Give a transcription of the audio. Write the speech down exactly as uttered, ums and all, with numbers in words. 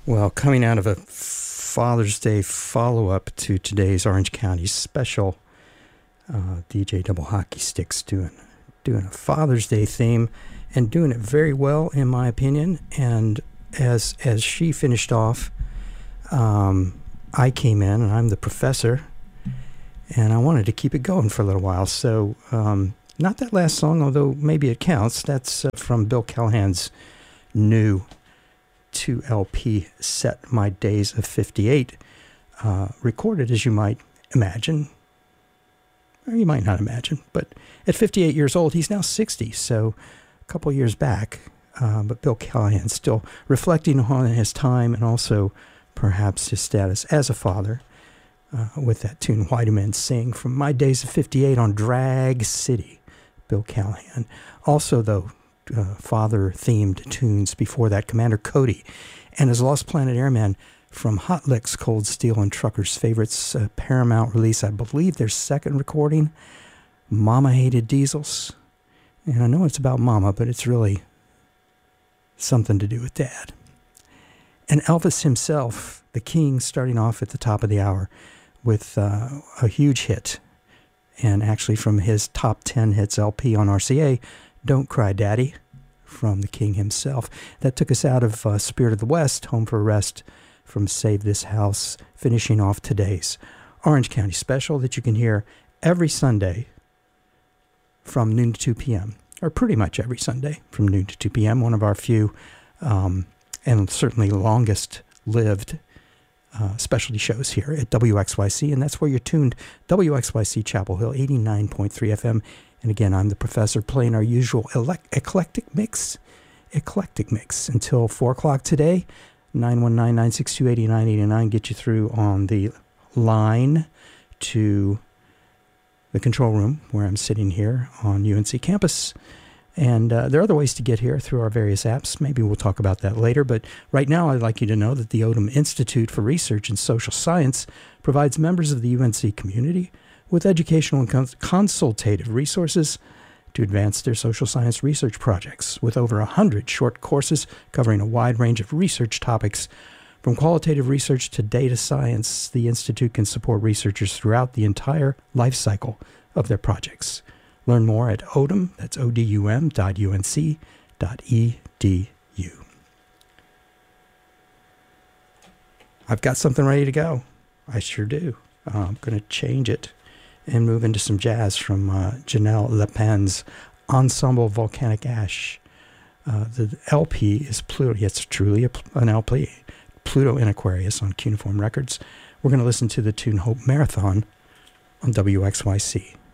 Well, coming out of a Father's Day follow-up to today's Orange County special, uh, D J Double Hockey Sticks doing doing a Father's Day theme and doing it very well, in my opinion. And as as she finished off, um, I came in, and I'm the professor, and I wanted to keep it going for a little while. So um, not that last song, although maybe it counts. That's uh, from Bill Callahan's new two L P set, My Days of fifty-eight, uh, recorded, as you might imagine, or you might not imagine, but at fifty-eight years old, he's now sixty, so a couple years back, uh, but Bill Callahan still reflecting on his time and also perhaps his status as a father uh, with that tune, Why Do Men Sing, from My Days of fifty-eight on Drag City, Bill Callahan. Also, though, Uh, father-themed tunes before that, Commander Cody and his Lost Planet Airmen from Hot Licks, Cold Steel, and Truckers' Favorites, uh, Paramount release, I believe their second recording, Mama Hated Diesels. And I know it's about Mama, but it's really something to do with Dad. And Elvis himself, the King, starting off at the top of the hour with uh, a huge hit, and actually from his top ten hits L P on R C A, Don't Cry Daddy, from the King himself. That took us out of uh, Spirit of the West, Home for Rest, from Save This House, finishing off today's Orange County special that you can hear every Sunday from noon to two p.m., or pretty much every Sunday from noon to two p.m., one of our few um, and certainly longest-lived uh, specialty shows here at W X Y C, and that's where you're tuned, W X Y C Chapel Hill, eighty-nine point three F M. And again, I'm the professor playing our usual elec- eclectic mix, eclectic mix until four o'clock today. nine one nine, nine six two, eight nine eight nine, get you through on the line to the control room where I'm sitting here on U N C campus. And uh, there are other ways to get here through our various apps. Maybe we'll talk about that later. But right now, I'd like you to know that the Odom Institute for Research in Social Science provides members of the U N C community with educational and cons- consultative resources to advance their social science research projects. With over one hundred short courses covering a wide range of research topics, from qualitative research to data science, the Institute can support researchers throughout the entire life cycle of their projects. Learn more at odum, that's O D U M, dot U N C, dot E D U. I've got something ready to go. I sure do. Uh, I'm going to change it and move into some jazz from uh, Janelle Lepen's Ensemble Volcanic Ash. Uh, the L P is Pluto. It's truly a, an L P. Pluto in Aquarius on Cuneiform Records. We're going to listen to the tune Hope Marathon on W X Y C.